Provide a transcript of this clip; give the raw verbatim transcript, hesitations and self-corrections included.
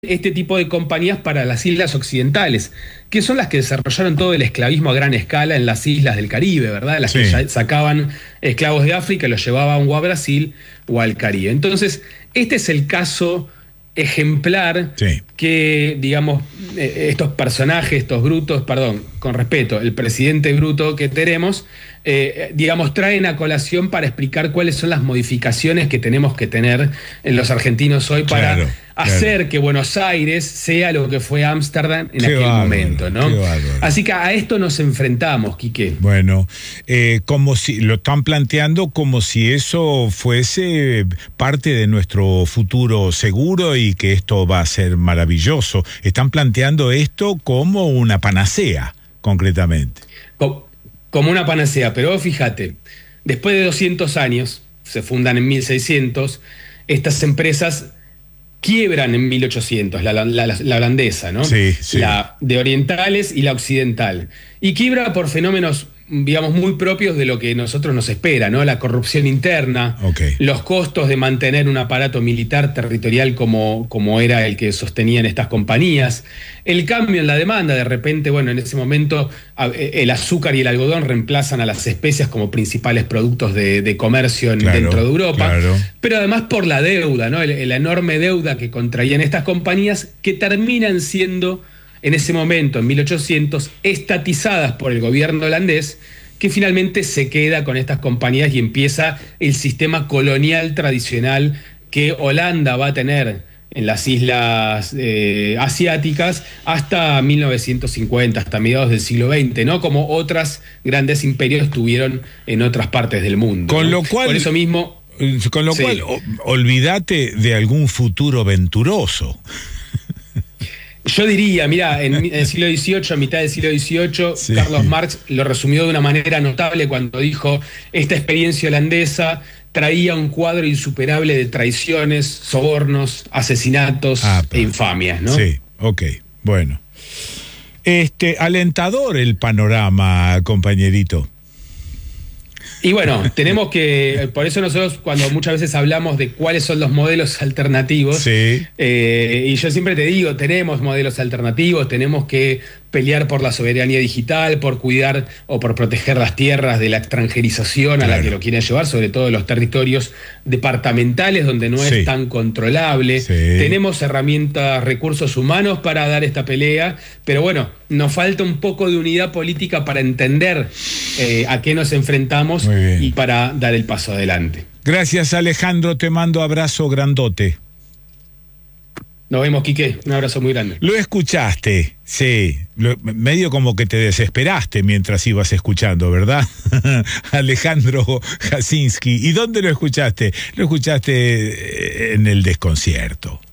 este tipo de compañías para las islas occidentales, que son las que desarrollaron todo el esclavismo a gran escala en las islas del Caribe, ¿verdad? Las sí. que ya sacaban esclavos de África y los llevaban o a Brasil o al Caribe. Entonces, este es el caso ejemplar sí. que, digamos, estos personajes, estos brutos, perdón, con respeto, el presidente bruto que tenemos, eh, digamos, traen a colación para explicar cuáles son las modificaciones que tenemos que tener en los argentinos hoy para claro, hacer claro. que Buenos Aires sea lo que fue Ámsterdam en qué aquel bárbaro, momento, ¿no? Así que a esto nos enfrentamos, Quique. Bueno, eh, como si lo están planteando como si eso fuese parte de nuestro futuro seguro y que esto va a ser maravilloso. Están planteando esto como una panacea, concretamente. Como, como una panacea, pero fíjate, después de doscientos años, se fundan en mil seiscientos, estas empresas quiebran en mil ochocientos, la, la, la, la holandesa, ¿no? Sí, sí. La de orientales y la occidental. Y quiebra por fenómenos, digamos, muy propios de lo que nosotros nos espera, ¿no? La corrupción interna, okay. los costos de mantener un aparato militar territorial como, como era el que sostenían estas compañías, el cambio en la demanda, de repente, bueno, en ese momento el azúcar y el algodón reemplazan a las especias como principales productos de, de comercio en, claro, dentro de Europa, claro. pero además por la deuda, ¿no? La enorme deuda que contraían estas compañías que terminan siendo en ese momento, en mil ochocientos, estatizadas por el gobierno holandés, que finalmente se queda con estas compañías y empieza el sistema colonial tradicional que Holanda va a tener en las islas eh, asiáticas hasta mil novecientos cincuenta, hasta mediados del siglo veinte, ¿no? Como otros grandes imperios tuvieron en otras partes del mundo. Con ¿no? lo cual, Por eso mismo, con lo sí. cual, olvídate de algún futuro venturoso. Yo diría, mira, en el siglo dieciocho, a mitad del siglo dieciocho, sí. Carlos Marx lo resumió de una manera notable cuando dijo: esta experiencia holandesa traía un cuadro insuperable de traiciones, sobornos, asesinatos ah, e infamias, ¿no? Sí, ok, bueno. Este, alentador el panorama, compañerito. Y bueno, tenemos que, por eso nosotros cuando muchas veces hablamos de cuáles son los modelos alternativos, sí. eh, y yo siempre te digo, tenemos modelos alternativos, tenemos que pelear por la soberanía digital, por cuidar o por proteger las tierras de la extranjerización claro. a la que lo quieren llevar, sobre todo en los territorios departamentales donde no sí. es tan controlable. Sí. Tenemos herramientas, recursos humanos para dar esta pelea, pero bueno, nos falta un poco de unidad política para entender eh, a qué nos enfrentamos y para dar el paso adelante. Gracias, Alejandro, te mando abrazo grandote. Nos vemos, Quique. Un abrazo muy grande. Lo escuchaste, sí. Lo, medio como que te desesperaste mientras ibas escuchando, ¿verdad? Alejandro Jasinski. ¿Y dónde lo escuchaste? Lo escuchaste en el desconcierto.